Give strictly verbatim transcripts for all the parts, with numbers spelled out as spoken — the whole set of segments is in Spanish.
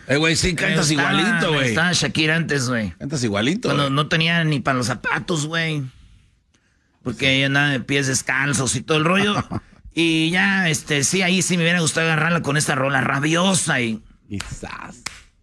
Eh, güey, sí, cantas estaba, igualito, güey. Estaba Shakira antes, güey. Cantas igualito. Cuando no tenía ni para los zapatos, güey. Porque sí. Ella andaba de pies descalzos y todo el rollo. Y ya, este, sí, ahí sí me hubiera gustado agarrarla con esta rola rabiosa y... Quizás.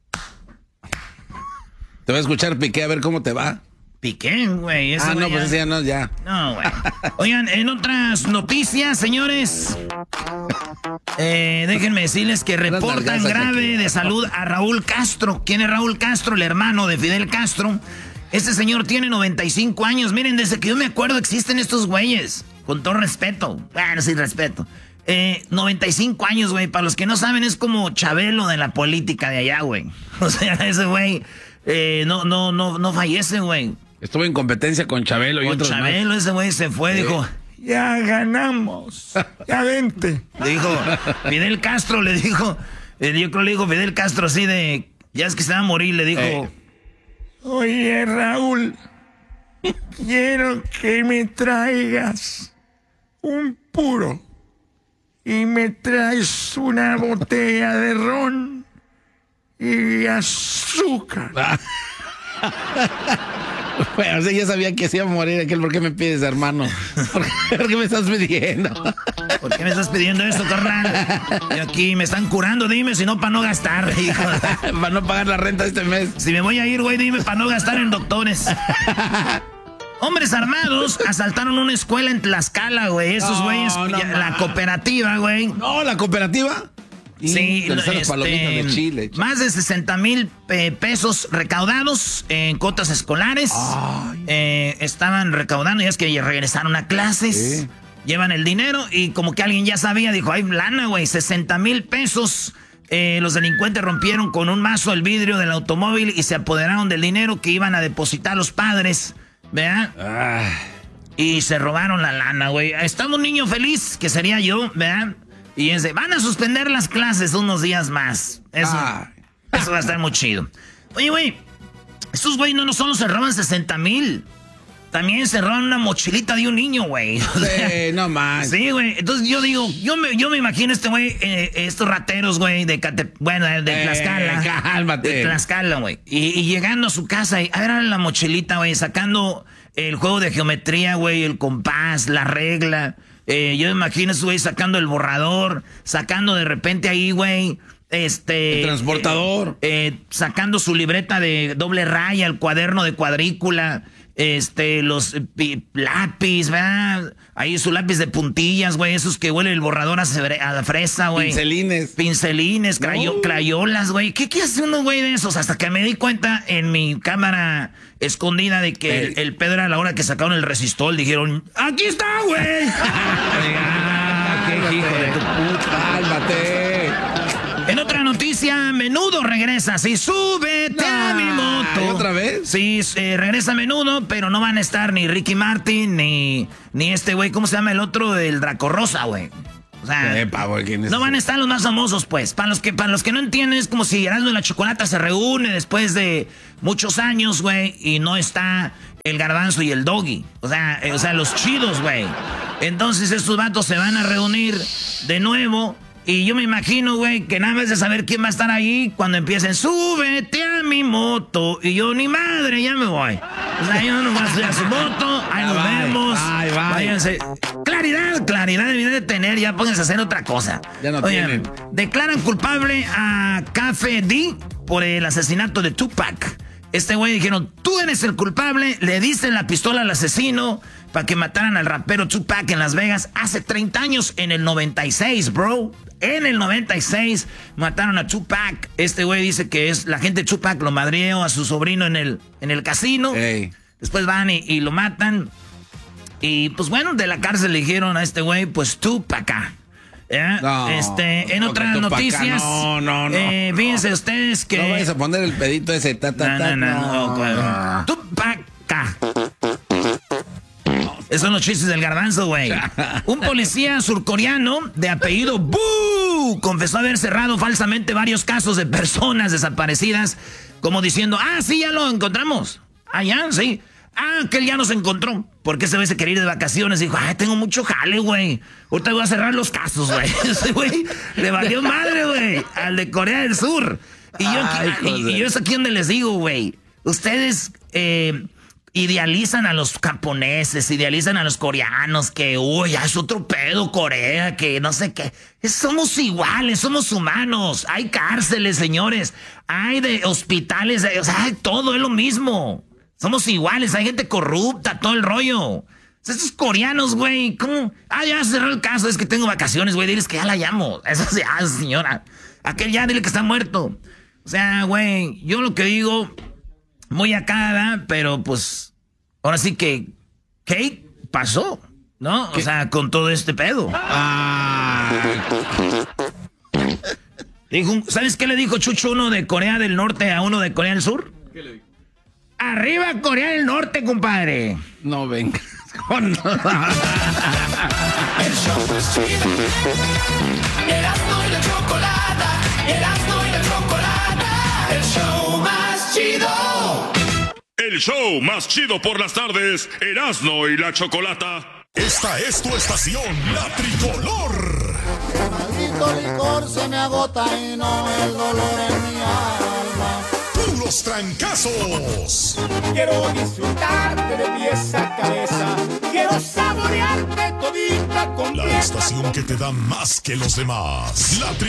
Te voy a escuchar, Piqué, a ver cómo te va. Piqué, güey. Ah, no, ya... pues ese ya no, ya. No, güey. Oigan, en otras noticias, señores, eh, déjenme decirles que reportan grave de salud a Raúl Castro. ¿Quién es Raúl Castro? El hermano de Fidel Castro. Este señor tiene noventa y cinco años. Miren, desde que yo me acuerdo existen estos güeyes. Con todo respeto. Bueno, sí, respeto. Eh, noventa y cinco años, güey. Para los que no saben, es como Chabelo de la política de allá, güey. O sea, ese güey eh, no, no, no, no fallece, güey. Estuvo en competencia con Chabelo y con otros Chabelo, más. Ese güey se fue, sí. Dijo, ya ganamos, ya vente. Le dijo, Fidel Castro le dijo, eh, yo creo le dijo Fidel Castro así de, ya es que se va a morir, le dijo, eh. Oye, Raúl, quiero que me traigas un puro y me traes una botella de ron y azúcar. Bueno, o sea, ya sabía que se iba a morir aquel. ¿Por qué me pides, hermano? ¿Por qué, ¿Por qué me estás pidiendo? ¿Por qué me estás pidiendo esto, carnal? Y aquí me están curando, dime, si no, para no gastar, hijo. Para no pagar la renta este mes. Si me voy a ir, güey, dime, para no gastar en doctores. Hombres armados asaltaron una escuela en Tlaxcala, güey. Esos güeyes, no, no, la cooperativa, güey. No, la cooperativa. Sí, este, de Chile, más de sesenta mil eh, pesos recaudados en cuotas escolares. Eh, estaban recaudando, ya es que regresaron a clases. Sí. Llevan el dinero y como que alguien ya sabía, dijo, ay, lana, güey, sesenta mil pesos. Eh, los delincuentes rompieron con un mazo el vidrio del automóvil y se apoderaron del dinero que iban a depositar los padres, ¿verdad? Ah. Y se robaron la lana, güey. Estaba un niño feliz, que sería yo, ¿verdad? Y dice, van a suspender las clases unos días más. Eso, ah. eso va a estar muy chido. Oye, güey, estos güey no, no solo se roban sesenta mil. También se roban una mochilita de un niño, güey. Sí, no más. Sí, güey. Entonces yo digo, yo me, yo me imagino este güey, eh, estos rateros, güey, de Cate, bueno, de eh, Tlaxcala. Cálmate. De Tlaxcala, güey. Y, y llegando a su casa, y a ver la mochilita, güey, sacando el juego de geometría, güey, el compás, la regla. Eh, yo me imagino ese güey sacando el borrador, sacando de repente ahí, güey, este... El transportador. Eh, eh, sacando su libreta de doble raya, el cuaderno de cuadrícula, este, los eh, lápiz, ¿verdad? Ahí su lápiz de puntillas, güey, esos que huele el borrador a, a la fresa, güey. Pincelines. Pincelines, crayo, no. crayolas, güey. ¿Qué, ¿Qué hace uno, güey, de esos? Hasta que me di cuenta en mi cámara escondida de que el, el pedo era a la hora que sacaron el resistol. Dijeron, ¡aquí está, güey! ah, ¡Qué hijo de tu puta! ¡Cálmate! En otra noticia, Menudo regresa. Sí, súbete nah, a mi moto. ¿Otra vez? Sí, eh, regresa Menudo, pero no van a estar ni Ricky Martin, ni, ni este güey, ¿cómo se llama el otro? El Draco Rosa, güey. O sea, Epa, güey, ¿quién es no ese? Van a estar los más famosos, pues. Para los que, para los que no entienden, es como si Erasmo y la Chocolata se reúne después de muchos años, güey, y no está el Garbanzo y el Doggy. O sea, eh, o sea, los chidos, güey. Entonces estos vatos se van a reunir de nuevo. Y yo me imagino, güey, que nada más de saber quién va a estar ahí cuando empiecen, súbete a mi moto. Y yo, ni madre, ya me voy. O sea, yo no voy a subir a su moto, ahí nos bye, vemos. Bye, bye. Váyanse. Claridad, claridad deben de tener, ya pónganse a hacer otra cosa. Ya no Oigan, tienen. Declaran culpable a Cafe D por el asesinato de Tupac. Este güey dijeron, tú eres el culpable, le diste la pistola al asesino para que mataran al rapero Tupac en Las Vegas hace treinta años, en el noventa y seis, bro. En el noventa y seis mataron a Tupac. Este güey dice que es la gente de Tupac lo madrió a su sobrino en el, en el casino. Hey. Después van y, y lo matan. Y pues bueno, de la cárcel le dijeron a este güey, pues tú pa' acá. ¿Eh? No, no, este, en otras noticias, no, no, no, eh, fíjense ustedes que... No vayas a poner el pedito ese, ta, ta, ta. No, no, no, no, no. Tú pa' acá. Esos son los chistes del Garbanzo, güey. Un policía surcoreano de apellido Boo confesó haber cerrado falsamente varios casos de personas desaparecidas, como diciendo, ah, sí, ya lo encontramos. Ah, ya, sí. Ah, que él ya nos encontró. Porque ese güey se quería ir de vacaciones. Dijo, ay, tengo mucho jale, güey. Ahorita voy a cerrar los casos, güey. Ese güey le valió madre, güey. Al de Corea del Sur. Y yo, Ay, aquí, y, y yo es aquí donde les digo, güey. Ustedes eh, idealizan a los japoneses, idealizan a los coreanos, que, uy, ya es otro pedo Corea, que no sé qué. Es, somos iguales, somos humanos. Hay cárceles, señores. Hay de hospitales, o sea, hay todo, es lo mismo. Somos iguales, hay gente corrupta, todo el rollo. Estos coreanos, güey, ¿cómo? Ah, ya cerró el caso, es que tengo vacaciones, güey, diles que ya la llamo. Esa ya, señora. Aquel ya, dile que está muerto. O sea, güey, yo lo que digo, muy acá, ¿verdad? Pero pues, ahora sí que, ¿qué pasó? ¿No? ¿Qué? O sea, con todo este pedo. Ah. Dijo, ¿sabes qué le dijo Chucho uno de Corea del Norte a uno de Corea del Sur? ¿Qué le dijo? ¡Arriba Corea del Norte, compadre! No, venga. El show más chido. Erasmo y la chocolata. Erasmo y la chocolata. El show más chido. El show más chido por las tardes. Erasmo y la chocolata. Esta es tu estación, la tricolor. El maldito licor se me agota y no el dolor en mi alma. Puros trancazos. Quiero disfrutarte de pies a cabeza. Quiero saborearte todita completa. La estación que te da más que los demás. La